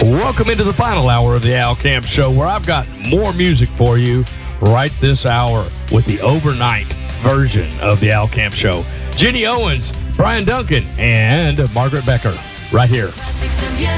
Welcome into the final hour of the Al Camp Show, where I've got more music for you right this hour with the overnight version of the Al Camp Show. Jenny Owens, Brian Duncan, and Margaret Becker right here.